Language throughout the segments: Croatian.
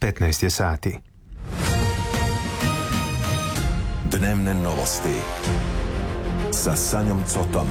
15 je sati. Dnevne novosti sa Sanjom Cotom.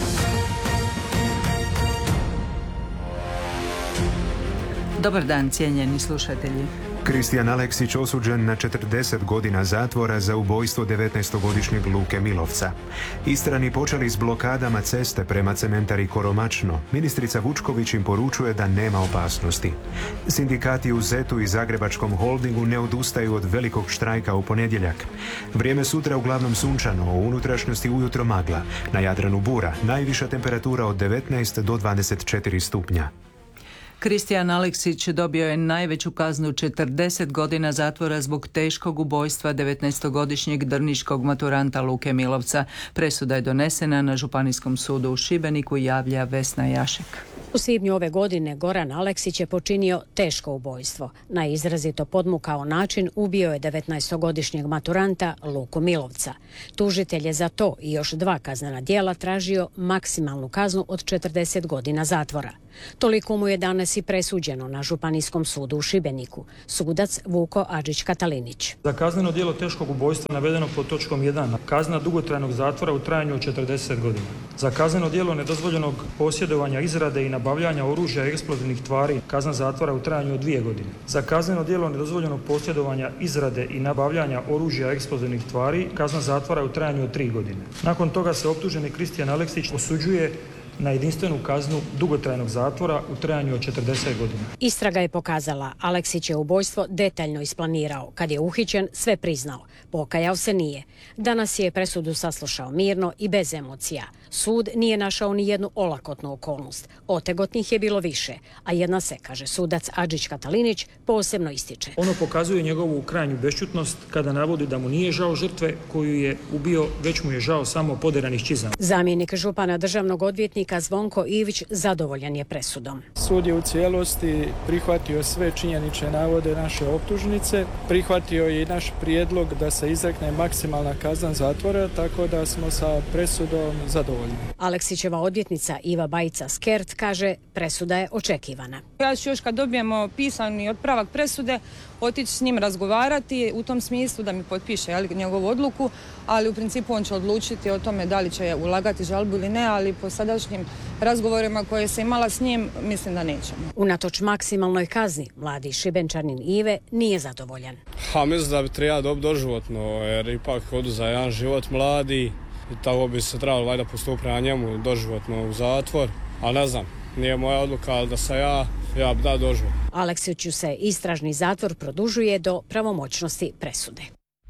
Dobar dan, cijenjeni slušatelji. Kristijan Aleksić osuđen na 40 godina zatvora za ubojstvo 19-godišnjeg Luke Milovca. Istrani počeli s blokadama ceste prema cementari Koromačno. Ministrica Vučković im poručuje da nema opasnosti. Sindikati u ZET-u i Zagrebačkom holdingu ne odustaju od velikog štrajka u ponedjeljak. Vrijeme sutra uglavnom sunčano, u unutrašnjosti ujutro magla. Na Jadranu bura, najviša temperatura od 19 do 24 stupnja. Kristijan Aleksić dobio je najveću kaznu 40 godina zatvora zbog teškog ubojstva 19-godišnjeg drniškog maturanta Luke Milovca. Presuda je donesena na Županijskom sudu u Šibeniku, javlja Vesna Jašek. U svibnju ove godine Goran Aleksić je počinio teško ubojstvo. Na izrazito podmukao način ubio je 19-godišnjeg maturanta Luku Milovca. Tužitelj je za to i još 2 kaznena djela tražio maksimalnu kaznu od 40 godina zatvora. Toliko mu je danas i presuđeno na Županijskom sudu u Šibeniku. Sudac Vuko Adžić-Katalinić. Za kazneno djelo teškog ubojstva navedeno pod točkom 1. kazna dugotrajnog zatvora u trajanju od 40 godina. Za kazneno djelo nedozvoljenog posjedovanja, izrade i nabavljanja oružja i eksplozivnih tvari kazna zatvora u trajanju od 2 godine. Za kazneno djelo nedozvoljenog posjedovanja, izrade i nabavljanja oružja i eksplozivnih tvari kazna zatvora u trajanju od 3 godine. Nakon toga se optuženi Kristijan Aleksić osuđuje na jedinstvenu kaznu dugotrajnog zatvora u trajanju od 40 godina. Istraga je pokazala, Aleksić je ubojstvo detaljno isplanirao. Kad je uhićen, sve priznao. Pokajao se nije. Danas je presudu saslušao mirno i bez emocija. Sud nije našao ni jednu olakotnu okolnost. Otegotnih je bilo više, a jedna se, kaže sudac Adžić-Katalinić, posebno ističe. Ono pokazuje njegovu krajnju bešćutnost kada navodi da mu nije žao žrtve koju je ubio, već mu je žao samo poderanih čizama. Zamjenik župana državnog odvjetnika Zvonko Ivić zadovoljan je presudom. Sud je u cijelosti prihvatio sve činjenične navode naše optužnice, prihvatio je i naš prijedlog da se izrekne maksimalna kazna zatvora, tako da smo sa presudom zadovoljni. Aleksićeva odvjetnica Iva Bajica-Skert kaže presuda je očekivana. Ja ću još kad dobijemo pisani otpravak presude otići s njim razgovarati u tom smislu da mi potpiše njegovu odluku, ali u principu on će odlučiti o tome da li će ulagati žalbu ili ne, ali po sadašnjim razgovorima koje se imala s njim mislim da nećemo. Unatoč maksimalnoj kazni, mladi Šibenčanin Ive nije zadovoljan. Mislim da bi trebalo dobiti doživotno, jer ipak hodu za jedan život mladi i tako bi se trebalo valjda postupiti na njemu doživotno u zatvor, ali ne znam, nije moja odluka, ali da sam ja bi dao doživotno. Aleksiću se istražni zatvor produžuje do pravomoćnosti presude.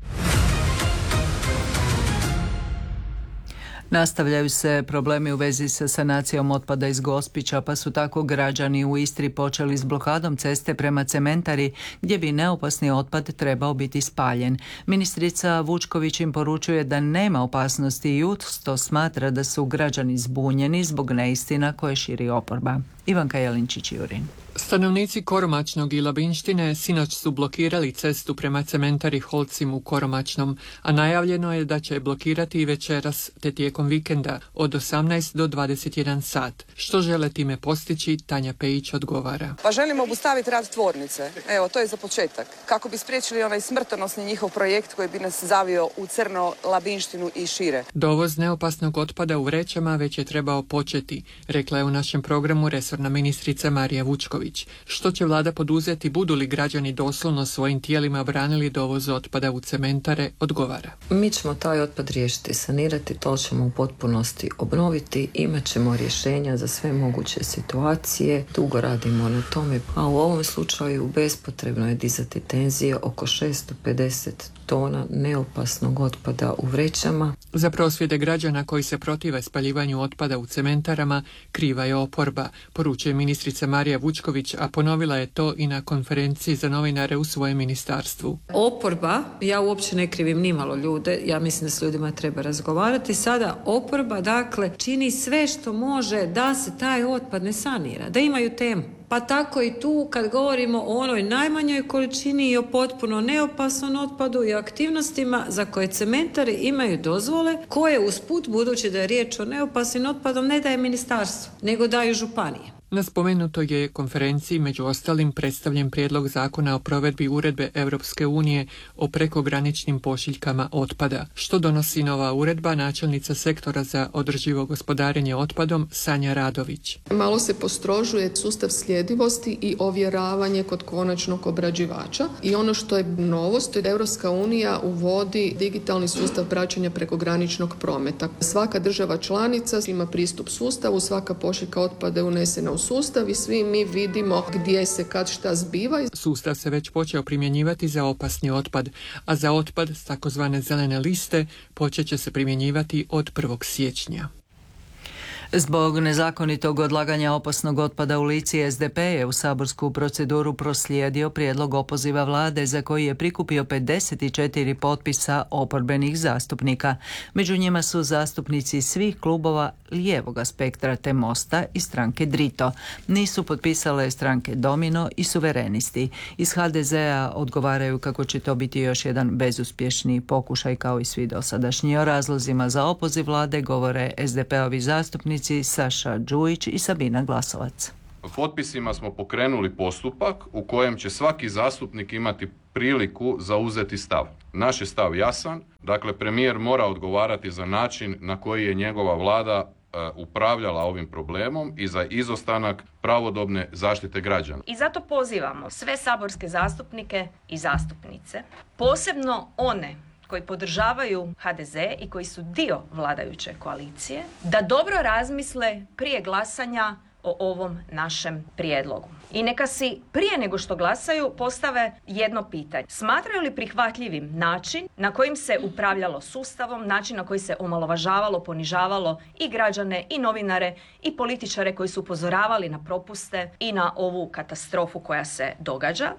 Nastavljaju se problemi u vezi sa sanacijom otpada iz Gospića, pa su tako građani u Istri počeli s blokadom ceste prema cementari gdje bi neopasni otpad trebao biti spaljen. Ministrica Vučković im poručuje da nema opasnosti i to smatra da su građani zbunjeni zbog neistina koje širi oporba. Ivanka Jelinčić-Jurin. Stanovnici Koromačnog i Labinštine sinoć su blokirali cestu prema cementari Holcim u Koromačnom, a najavljeno je da će blokirati i večeras te tijekom vikenda od 18 do 21 sat. Što žele time postići, Tanja Pejić odgovara. Pa želimo obustaviti rad tvornice. Evo, to je za početak. Kako bi spriječili onaj smrtonosni njihov projekt koji bi nas zavio u crno Labinštinu i šire. Dovoz neopasnog otpada u vrećama već je trebao početi, rekla je u našem programu resorna ministrica Marija Vučković. Što će vlada poduzeti, budu li građani doslovno svojim tijelima branili dovoz otpada u cementare, odgovara. Mi ćemo taj otpad riješiti, sanirati, to ćemo u potpunosti obnoviti, imat ćemo rješenja za sve moguće situacije, dugo radimo na tome, a u ovom slučaju bespotrebno je dizati tenzije oko 650 tona neopasnog otpada u vrećama. Za prosvjede građana koji se protive spaljivanju otpada u cementarama kriva je oporba, poručuje ministrica Marija Vučković, a ponovila je to i na konferenciji za novinare u svojem ministarstvu. Oporba, ja uopće ne krivim nimalo ljude, ja mislim da s ljudima treba razgovarati. Sada oporba, dakle, čini sve što može da se taj otpad ne sanira, da imaju temu. Pa tako i tu kad govorimo o onoj najmanjoj količini i o potpuno neopasnom otpadu i aktivnostima za koje cementari imaju dozvole, koje usput, budući da je riječ o neopasnim otpadom, ne daje ministarstvo, nego daju županije. Na spomenutoj je konferenciji među ostalim predstavljen prijedlog zakona o provedbi uredbe Europske unije o prekograničnim pošiljkama otpada. Što donosi nova uredba, načelnica sektora za održivo gospodarenje otpadom Sanja Radović. Malo se postrožuje sustav sljedivosti i ovjeravanje kod konačnog obrađivača i ono što je novost je da Europska unija uvodi digitalni sustav praćenja prekograničnog prometa. Svaka država članica ima pristup sustavu, svaka pošiljka otpada je unesena u sustav i svi mi vidimo gdje se kad šta zbiva. Sustav se već počeo primjenjivati za opasni otpad, a za otpad s takozvane zelene liste počet će se primjenjivati od 1. siječnja. Zbog nezakonitog odlaganja opasnog otpada u Lici, SDP je u saborsku proceduru proslijedio prijedlog opoziva vlade za koji je prikupio 54 potpisa oporbenih zastupnika. Među njima su zastupnici svih klubova lijevog spektra te Mosta i stranke Drito. Nisu potpisale stranke Domino i Suverenisti. Iz HDZ-a odgovaraju kako će to biti još jedan bezuspješni pokušaj kao i svi dosadašnji. O razlozima za opoziv vlade govore SDP-ovi zastupnici Saša Đujić i Sabina Glasovac. Potpisima smo pokrenuli postupak u kojem će svaki zastupnik imati priliku zauzeti stav. Naš je stav jasan, dakle premijer mora odgovarati za način na koji je njegova vlada upravljala ovim problemom i za izostanak pravodobne zaštite građana. I zato pozivamo sve saborske zastupnike i zastupnice, posebno one koji podržavaju HDZ i koji su dio vladajuće koalicije, da dobro razmisle prije glasanja o ovom našem prijedlogu. I neka si prije nego što glasaju postave jedno pitanje. Smatraju li prihvatljivim način na kojim se upravljalo sustavom, način na koji se omalovažavalo, ponižavalo i građane i novinare i političare koji su upozoravali na propuste i na ovu katastrofu koja se događa?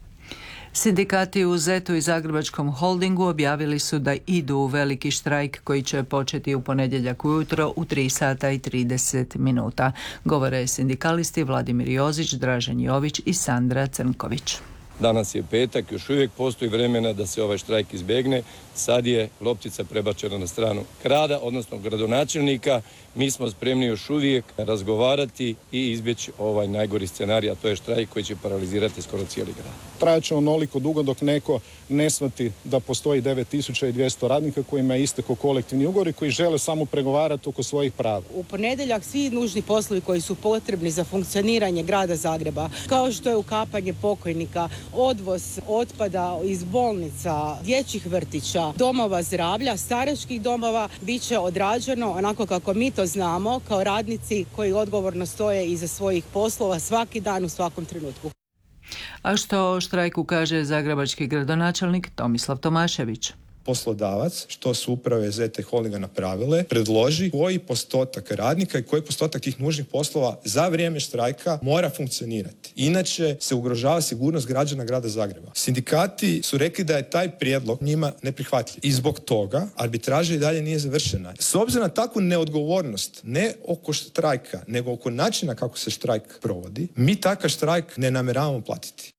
Sindikati u ZET-u i Zagrebačkom holdingu objavili su da idu u veliki štrajk koji će početi u ponedjeljak ujutro u 3 sata i 30 minuta. Govore sindikalisti Vladimir Jozić, Dražen Jović i Sandra Crnković. Danas je petak, još uvijek postoji vremena da se ovaj štrajk izbjegne. Sad je loptica prebačena na stranu grada, odnosno gradonačelnika. Mi smo spremni još uvijek razgovarati i izbjeći ovaj najgori scenarij, a to je štrajk koji će paralizirati skoro cijeli grad. Trajat će onoliko dugo dok neko ne shvati da postoji 9200 radnika kojima je istekao kolektivni ugovor i koji žele samo pregovarati oko svojih prava. U ponedjeljak svi nužni poslovi koji su potrebni za funkcioniranje grada Zagreba, kao što je ukapanje pokojnika, odvoz otpada iz bolnica, dječjih vrtića, domova zdravlja, staračkih domova, bit će odrađeno onako kako mi to znamo kao radnici koji odgovorno stoje iza svojih poslova svaki dan u svakom trenutku. A što o štrajku kaže zagrebački gradonačelnik Tomislav Tomašević? Poslodavac, što su uprave ZT Holdinga napravile, predloži koji postotak radnika i koji postotak tih nužnih poslova za vrijeme štrajka mora funkcionirati. Inače se ugrožava sigurnost građana grada Zagreba. Sindikati su rekli da je taj prijedlog njima neprihvatljiv. I zbog toga arbitraža i dalje nije završena. S obzirom na takvu neodgovornost, ne oko štrajka, nego oko načina kako se štrajk provodi, mi takav štrajk ne namjeravamo platiti.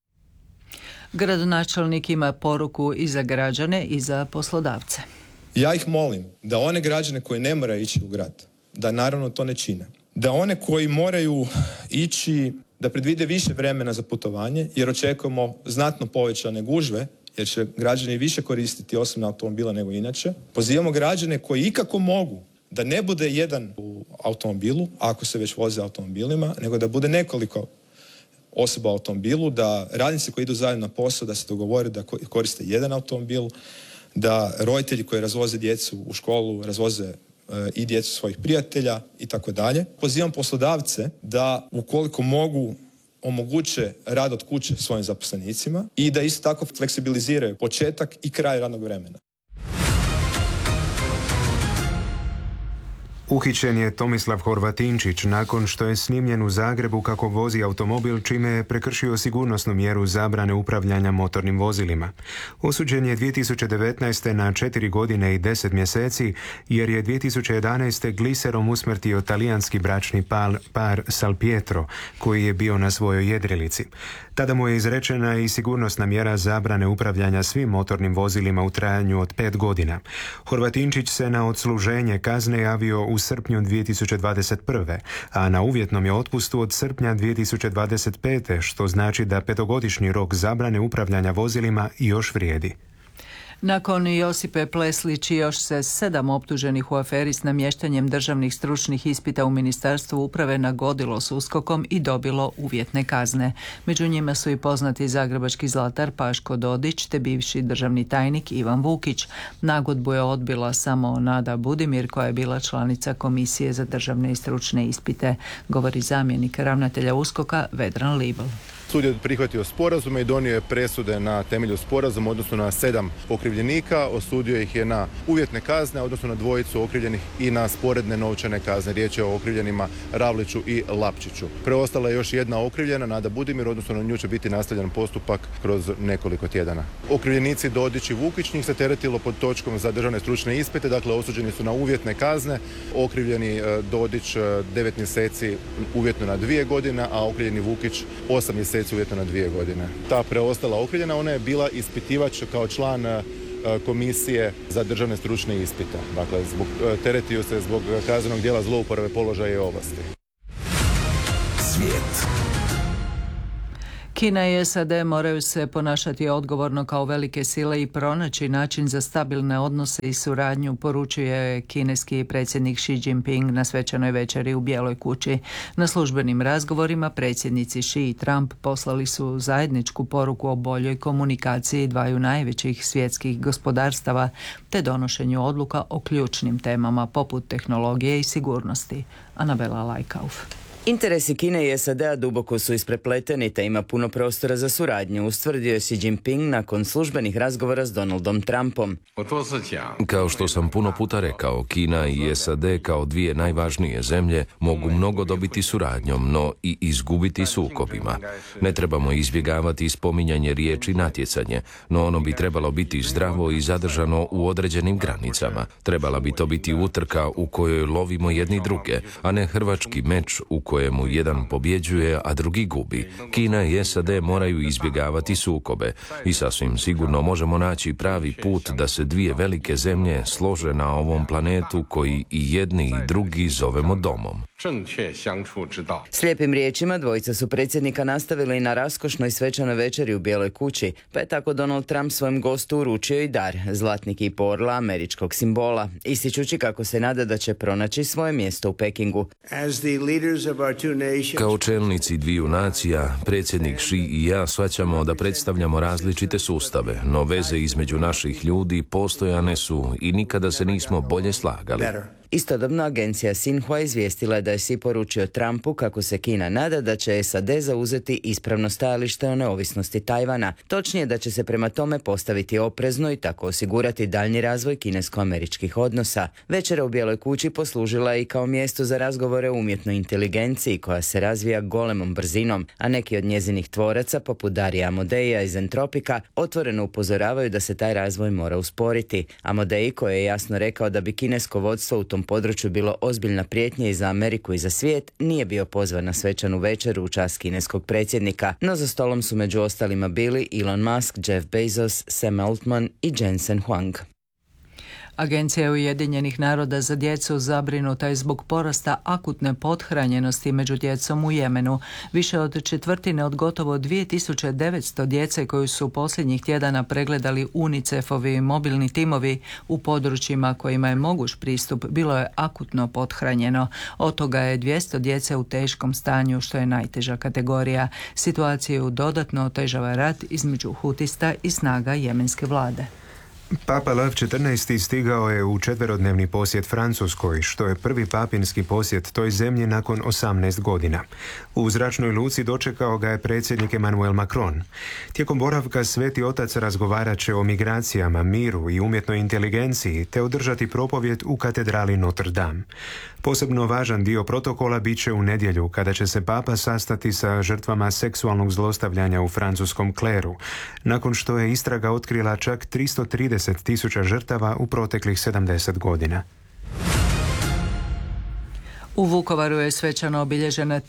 Gradonačelnik ima poruku i za građane i za poslodavce. Ja ih molim da one građane koji ne moraju ići u grad, da naravno to ne čine. Da one koji moraju ići, da predvide više vremena za putovanje, jer očekujemo znatno povećane gužve, jer će građani više koristiti osobne automobila nego inače. Pozivamo građane koji ikako mogu da ne bude jedan u automobilu, ako se već voze automobilima, nego da bude nekoliko osoba u automobilu, da radnici koji idu zajedno na posao da se dogovore da koriste jedan automobil, da roditelji koji razvoze djecu u školu razvoze i djecu svojih prijatelja i tako dalje. Pozivam poslodavce da ukoliko mogu omoguće rad od kuće svojim zaposlenicima i da isto tako fleksibiliziraju početak i kraj radnog vremena. Uhićen je Tomislav Horvatinčić nakon što je snimljen u Zagrebu kako vozi automobil, čime je prekršio sigurnosnu mjeru zabrane upravljanja motornim vozilima. Osuđen je 2019. na 4 godine i 10 mjeseci jer je 2011. gliserom usmrtio talijanski bračni par Salpietro koji je bio na svojoj jedrilici. Tada mu je izrečena i sigurnosna mjera zabrane upravljanja svim motornim vozilima u trajanju od 5 godina. Horvatinčić se na odsluženje kazne javio u srpnju 2021. a na uvjetnom je otpustu od srpnja 2025. što znači da 5-godišnji rok zabrane upravljanja vozilima još vrijedi. Nakon Josipe Pleslić još se 7 optuženih u aferi s namještanjem državnih stručnih ispita u Ministarstvu uprave nagodilo s USKOK-om i dobilo uvjetne kazne. Među njima su i poznati zagrebački zlatar Paško Dodić te bivši državni tajnik Ivan Vukić. Nagodbu je odbila samo Nada Budimir koja je bila članica Komisije za državne i stručne ispite, govori zamjenik ravnatelja USKOK-a Vedran Libl. Sud je prihvatio sporazume i donio je presude na temelju sporazuma, odnosno na 7 okrivljenika. Osudio ih je na uvjetne kazne, odnosno na 2 okrivljenih i na sporedne novčane kazne. Riječ je o okrivljenima Ravliću i Lapčiću. Preostala je još jedna okrivljena, Nada Budimir, odnosno na nju će biti nastavljen postupak kroz nekoliko tjedana. Okrivljenici Dodić i Vukić, njih se teretilo pod točkom za državne stručne ispite, dakle osuđeni su na uvjetne kazne. Okrivljeni Dodić 9 mjeseci uvjetno na 2 godine, a okrivljeni Vukić 8 mjeseci uvjetno na 2 godine. Ta preostala okrivljena, ona je bila ispitivač kao član Komisije za državne stručne ispite. Dakle, teretio se zbog kaznenog djela zlouporabe položaja i ovlasti. Svijet. Kina i SAD moraju se ponašati odgovorno kao velike sile i pronaći način za stabilne odnose i suradnju, poručuje kineski predsjednik Xi Jinping na svečanoj večeri u Bijeloj kući. Na službenim razgovorima predsjednici Xi i Trump poslali su zajedničku poruku o boljoj komunikaciji dvaju najvećih svjetskih gospodarstava te donošenju odluka o ključnim temama poput tehnologije i sigurnosti. Anabela Lajkauf. Interesi Kine i SAD-a duboko su isprepleteni te ima puno prostora za suradnju, ustvrdio je Xi Jinping nakon službenih razgovora s Donaldom Trumpom. Kao što sam puno puta rekao, Kina i SAD kao dvije najvažnije zemlje mogu mnogo dobiti suradnjom, no i izgubiti sukobima. Ne trebamo izbjegavati spominjanje riječi natjecanje, no ono bi trebalo biti zdravo i zadržano u određenim granicama. Trebala bi to biti utrka u kojoj lovimo jedni druge, a ne hrvački meč u kojemu jedan pobjeđuje, a drugi gubi. Kina i SAD moraju izbjegavati sukobe i sasvim sigurno možemo naći pravi put da se dvije velike zemlje slože na ovom planetu koji i jedni i drugi zovemo domom. Slijepim riječima dvojica su predsjednika nastavili na raskošnoj svečanoj večeri u Bijeloj kući, pa je tako Donald Trump svojem gostu uručio i dar, zlatni kip orla američkog simbola, ističući kako se nada da će pronaći svoje mjesto u Pekingu. Kao čelnici dviju nacija, predsjednik Xi i ja shvaćamo da predstavljamo različite sustave, no veze između naših ljudi postojane su i nikada se nismo bolje slagali. Istodobno agencija Xinhua izvijestila je da je Xi poručio Trumpu kako se Kina nada da će SAD zauzeti ispravno stajalište o neovisnosti Tajvana, točnije da će se prema tome postaviti oprezno i tako osigurati daljnji razvoj kinesko-američkih odnosa. Večera u Bijeloj kući poslužila je i kao mjesto za razgovore o umjetnoj inteligenciji koja se razvija golemom brzinom, a neki od njezinih tvoraca, poput Darija Amodeja iz Entropika, otvoreno upozoravaju da se taj razvoj mora usporiti. Amodei, koji je jasno rekao da bi kinesko vodstvo u tom području bilo ozbiljna prijetnja i za Ameriku i za svijet, nije bio pozvan na svečanu večeru u čast kineskog predsjednika, no za stolom su među ostalima bili Elon Musk, Jeff Bezos, Sam Altman i Jensen Huang. Agencija Ujedinjenih naroda za djecu zabrinuta je zbog porasta akutne pothranjenosti među djecom u Jemenu. Više od četvrtine od gotovo 2900 djece koju su posljednjih tjedana pregledali UNICEF-ovi mobilni timovi u područjima kojima je moguć pristup bilo je akutno pothranjeno. Od toga je 200 djece u teškom stanju, što je najteža kategorija. Situaciju dodatno otežava rat između hutista i snaga jemenske vlade. Papa Lev XIV. Stigao je u 4-dnevni posjet Francuskoj, što je prvi papinski posjet toj zemlji nakon 18 godina. U zračnoj luci dočekao ga je predsjednik Emmanuel Macron. Tijekom boravka Sveti Otac razgovarat će o migracijama, miru i umjetnoj inteligenciji, te održati propovjed u katedrali Notre Dame. Posebno važan dio protokola bit će u nedjelju, kada će se Papa sastati sa žrtvama seksualnog zlostavljanja u francuskom kleru, nakon što je istraga otkrila čak 330.000 žrtava u proteklih 70 godina. U Vukovaru je svečano obilježena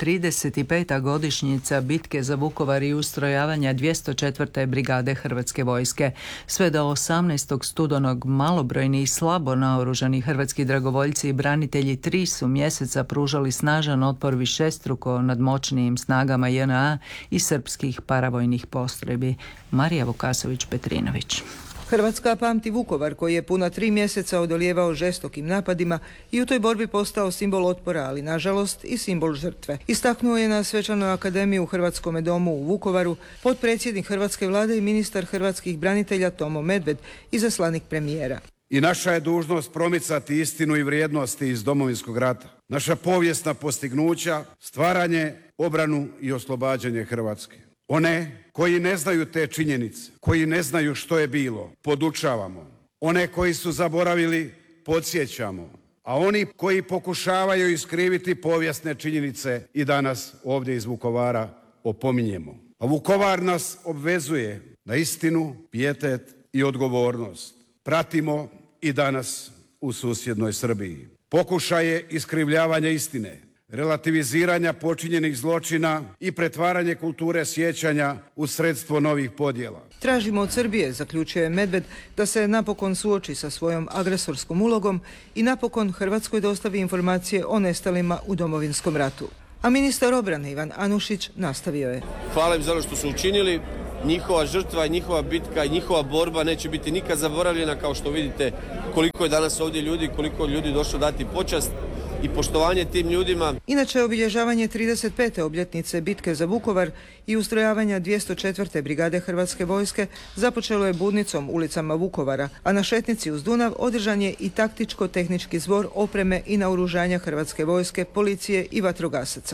35. godišnjica bitke za Vukovar i ustrojavanja 204. brigade Hrvatske vojske. Sve do 18. studenog malobrojni i slabo naoružani hrvatski dragovoljci i branitelji 3 su mjeseca pružali snažan otpor višestruko nadmoćnijim snagama JNA i srpskih paravojnih postrojbi. Marija Vukasović-Petrinović. Hrvatska pamti Vukovar koji je puna 3 mjeseca odolijevao žestokim napadima i u toj borbi postao simbol otpora, ali nažalost i simbol žrtve. Istaknuo je na Svečanoj akademiji u Hrvatskome domu u Vukovaru potpredsjednik Hrvatske vlade i ministar hrvatskih branitelja Tomo Medved, izaslanik premijera. I naša je dužnost promicati istinu i vrijednosti iz Domovinskog rata. Naša povijesna postignuća, stvaranje, obranu i oslobađanje Hrvatske. One koji ne znaju te činjenice, koji ne znaju što je bilo, podučavamo. One koji su zaboravili, podsjećamo. A oni koji pokušavaju iskriviti povijesne činjenice i danas ovdje iz Vukovara opominjemo. A Vukovar nas obvezuje na istinu, pijetet i odgovornost. Pratimo i danas u susjednoj Srbiji. Pokušaje iskrivljavanja istine, relativiziranja počinjenih zločina i pretvaranje kulture sjećanja u sredstvo novih podjela. Tražimo od Srbije, zaključuje Medved, da se napokon suoči sa svojom agresorskom ulogom i napokon Hrvatskoj dostavi informacije o nestalima u Domovinskom ratu. A ministar obrane Ivan Anušić nastavio je. Hvala im za ono što su učinili. Njihova žrtva i njihova bitka i njihova borba neće biti nikad zaboravljena, kao što vidite koliko je danas ovdje ljudi, koliko ljudi došlo dati počast i poštovanje tim ljudima. Inače, obilježavanje 35. obljetnice bitke za Vukovar i ustrojavanja 204. brigade Hrvatske vojske započelo je budnicom ulicama Vukovara, a na šetnici uz Dunav održan je i taktičko-tehnički zbor opreme i naoružanja Hrvatske vojske, policije i vatrogasaca.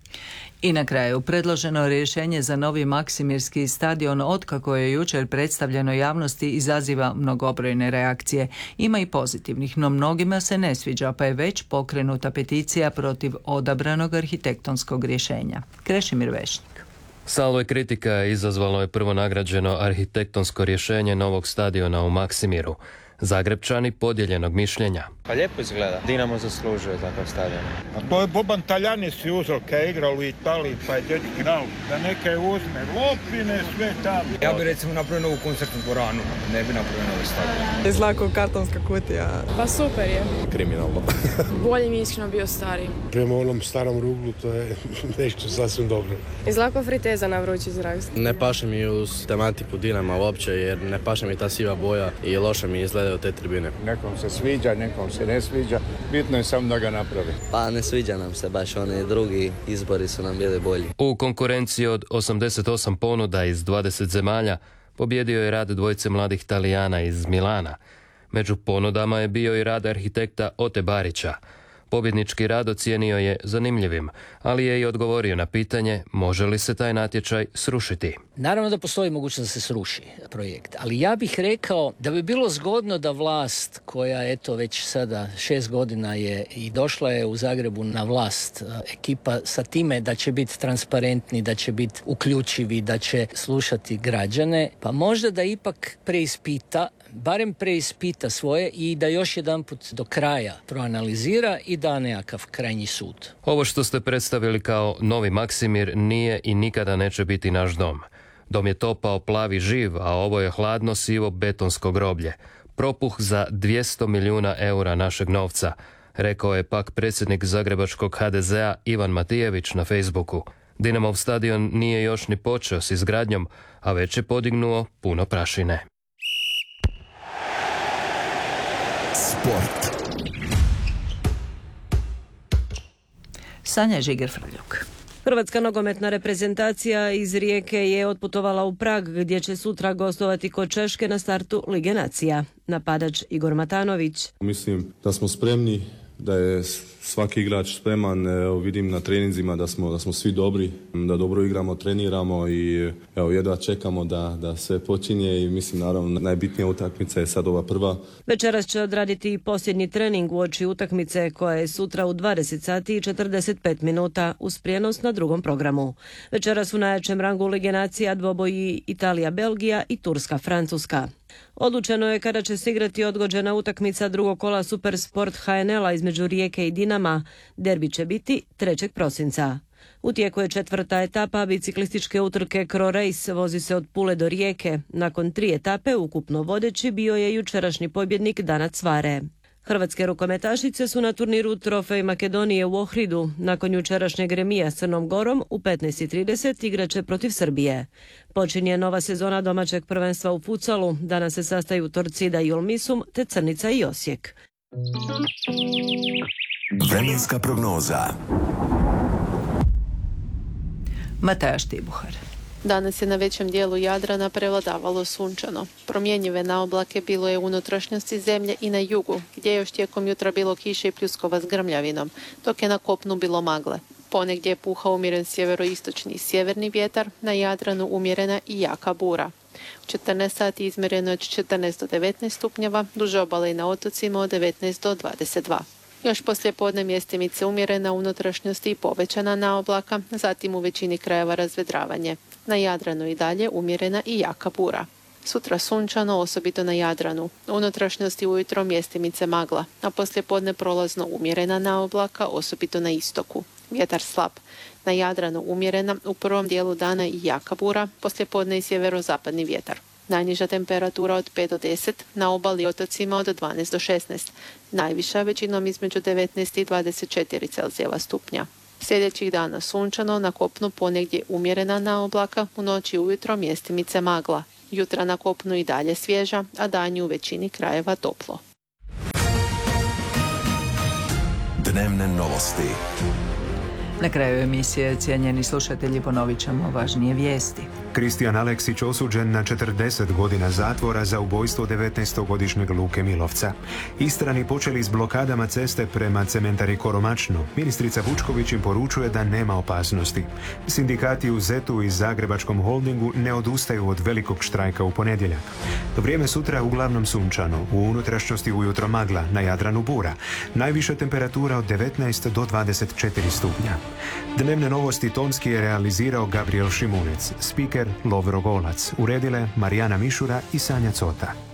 I na kraju, predloženo rješenje za novi Maksimirski stadion otkako je jučer predstavljeno javnosti izaziva mnogobrojne reakcije. Ima i pozitivnih, no mnogima se ne sviđa, pa je već pokrenuta peticija protiv odabranog arhitektonskog rješenja. Krešimir Vešnik. Salve kritika izazvalo je prvo nagrađeno arhitektonsko rješenje novog stadiona u Maksimiru. Zagrebčani podijeljenog mišljenja. Pa lijepo izgleda. Dinamo zaslužuje takav stadion. A to je Boban Taljani si uzeo kad je igrao u Italiji, pa je dečki dao da neke uzme lopine, sve tamo. Ja bi recimo napravio novu koncertnu dvoranu, ne bi napravio novi stadion. Je Zlako kartonska kutija. Pa super je. Kriminalno. Bolje mi iskreno bio stari. Prema onom starom ruglu to je nešto sasvim dobro. Je Zlako friteza na vrući zrak. Ne paše mi uz tematiku Dinama uopće, jer ne paše mi ta siva boja i loše mi izgleda te tribine. Nekom se sviđa, nekom se ne sviđa, bitno je samo da ga napravi. Pa ne sviđa nam se baš, oni drugi izbori su nam bili bolji. U konkurenciji od 88 ponuda iz 20 zemalja pobjedio je rad dvojice mladih Talijana iz Milana. Među ponudama je bio i rad arhitekta Ote Barića. Pobjednički rad ocijenio je zanimljivim, ali je i odgovorio na pitanje može li se taj natječaj srušiti. Naravno da postoji mogućnost da se sruši projekt, ali ja bih rekao da bi bilo zgodno da vlast koja eto već sada 6 godina je i došla je u Zagrebu na vlast, ekipa sa time da će biti transparentni, da će biti uključivi, da će slušati građane, pa možda da ipak barem preispita svoje i da još jedanput do kraja proanalizira i da nekakav krajnji sud. Ovo što ste predstavili kao novi Maksimir nije i nikada neće biti naš dom. Dom je topao plavi živ, a ovo je hladno sivo betonsko groblje. Propuh za 200 milijuna eura našeg novca, rekao je pak predsjednik zagrebačkog HDZ-a Ivan Matijević na Facebooku. Dinamov stadion nije još ni počeo s izgradnjom, a već je podignuo puno prašine. Sport. Sanja Žiger-Frljuk. Hrvatska nogometna reprezentacija iz Rijeke je otputovala u Prag gdje će sutra gostovati kod Češke na startu Lige nacija. Napadač Igor Matanović. Mislim da smo spremni, da je svaki igrač spreman. Vidim na treninzima da smo svi dobri, da dobro igramo, treniramo i jedva čekamo da sve počinje i mislim naravno najbitnija utakmica je sad ova prva. Večeras će odraditi posljednji trening uoči utakmice koja je sutra u 20 sati i 45 minuta uz prijenos na drugom programu. Večeras u najjačem rangu Lige nacija dvoboji Italija-Belgija i Turska-Francuska. Odlučeno je kada će se igrati odgođena utakmica drugog kola Supersport HNL-a između Rijeke i Dinama. Derbi će biti 3. prosinca. U tijeku je 4. etapa biciklističke utrke Cro Race, vozi se od Pule do Rijeke. Nakon 3 etape ukupno vodeći bio je jučerašnji pobjednik Dana Cvare. Hrvatske rukometašice su na turniru Trofej Makedonije u Ohridu. Nakon jučerašnjeg remija s Crnom Gorom u 15:30 igraće protiv Srbije. Počinje nova sezona domaćeg prvenstva u futsalu. Danas se sastaju Torcida i Olmisum te Crnica i Osijek. Vremenska prognoza. Mateja Štibuhar. Danas je na većem dijelu Jadrana prevladavalo sunčano. Promjenjive naoblake bilo je u unutrašnjosti zemlje i na jugu, gdje je još tijekom jutra bilo kiše i pljuskova s grmljavinom, dok je na kopnu bilo magle. Ponegdje je puhao umjeren sjeveroistočni i sjeverni vjetar, na Jadranu umjerena i jaka bura. U 14 sati izmjereno je od 14 do 19 stupnjeva, duže obale i na otocima od 19 do 22. Još poslijepodne mjestimice umjerena unutrašnjosti i povećana naoblaka, zatim u većini krajeva razvedravanje. Na Jadranu i dalje umjerena i jaka bura. Sutra sunčano, osobito na Jadranu. U unutrašnjosti ujutro mjestimice magla, a poslijepodne prolazno umjerena naoblaka, osobito na istoku. Vjetar slab. Na Jadranu umjerena, u prvom dijelu dana i jaka bura, poslijepodne i sjeverozapadni vjetar. Najniža temperatura od 5 do 10, na obali otocima od 12 do 16. Najviša većinom između 19 i 24 Celzijeva stupnja. Sljedećih dana sunčano, na kopnu ponegdje umjerena naoblaka, u noći ujutro mjestimice magla. Jutra na kopnu i dalje svježa, a danju u većini krajeva toplo. Dnevne novosti. Na kraju emisije, cijenjeni slušatelji, ponovit ćemo važnije vijesti. Kristijan Aleksić osuđen na 40 godina zatvora za ubojstvo 19-godišnjeg Luke Milovca. Istrani počeli s blokadama ceste prema cementari Koromačno. Ministrica Vučković im poručuje da nema opasnosti. Sindikati u ZET-u i Zagrebačkom holdingu ne odustaju od velikog štrajka u ponedjeljak. Vrijeme sutra uglavnom sunčano, u unutrašnjosti ujutro magla, na Jadranu bura. Najviša temperatura od 19 do 24 stupnja. Dnevne novosti tonski je realizirao Gabriel Šimunec, spiker Lovro Golac, uredile Marijana Mišura i Sanja Cota.